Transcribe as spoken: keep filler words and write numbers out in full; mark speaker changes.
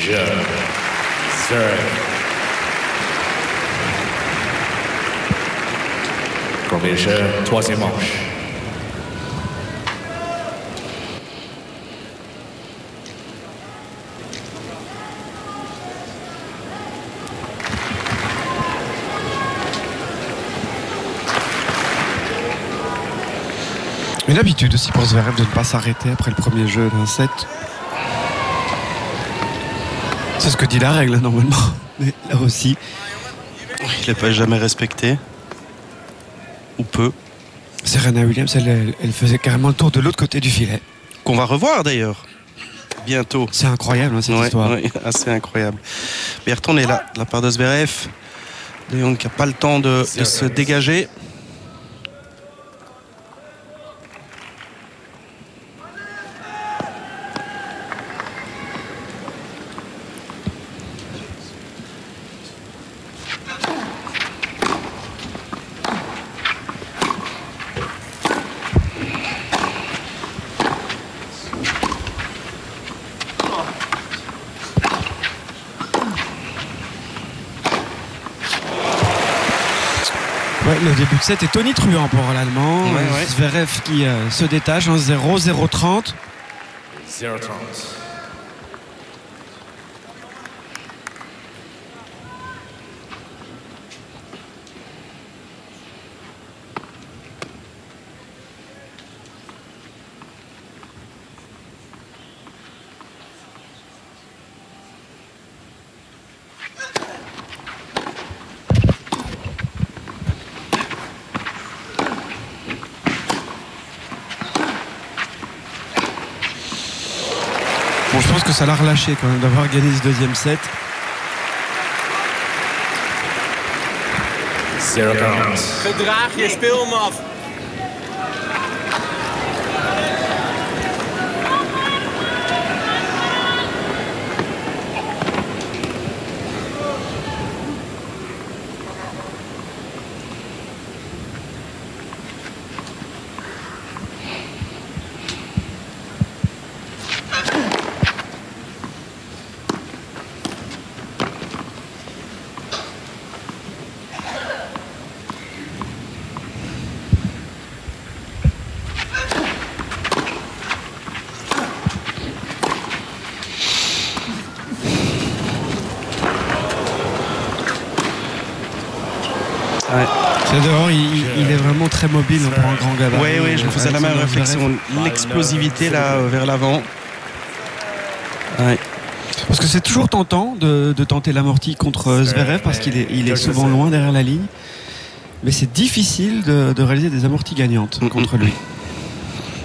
Speaker 1: Jeu. Zverev. Premier jeu, troisième manche.
Speaker 2: Une habitude aussi pour Zverev de ne pas s'arrêter après le premier jeu d'un set. C'est ce que dit la règle normalement, mais là aussi.
Speaker 3: Il n'est pas jamais respecté. Ou peu.
Speaker 2: Serena Williams, elle, elle, elle faisait carrément le tour de l'autre côté du filet.
Speaker 3: Qu'on va revoir d'ailleurs. Bientôt.
Speaker 2: C'est incroyable hein, cette
Speaker 3: ouais,
Speaker 2: histoire.
Speaker 3: Ouais, assez incroyable. Berton est là, de la part de Zverev. De Jong qui n'a pas le temps de, de se dégager.
Speaker 2: Ouais, le début de set est tonitruant pour l'Allemand.
Speaker 3: Ouais, ouais.
Speaker 2: Zverev qui euh, se détache en zéro zéro trente.
Speaker 1: zéro trente.
Speaker 2: Bon, je pense que ça l'a relâché quand même d'avoir gagné ce deuxième set.
Speaker 1: zéro quarante.
Speaker 4: Gedraag je, speel hem af.
Speaker 3: Ouais.
Speaker 2: C'est dehors, il, il est vraiment très mobile pour un grand gabarit.
Speaker 3: Oui, oui, je me faisais la même réflexion. L'explosivité là euh, vers l'avant. Ouais.
Speaker 2: Parce que c'est toujours tentant de, de tenter l'amorti contre Zverev parce qu'il est, il est souvent loin derrière la ligne. Mais c'est difficile de, de réaliser des amortis gagnantes contre lui.